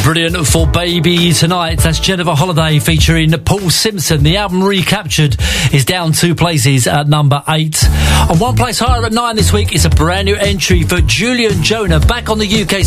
Brilliant for Baby Tonight. That's Jennifer Holliday featuring Paul Simpson. The album Recaptured is down 2 places at number 8. And 1 place higher at 9 this week is a brand new entry for Julian Jonah, back on the UK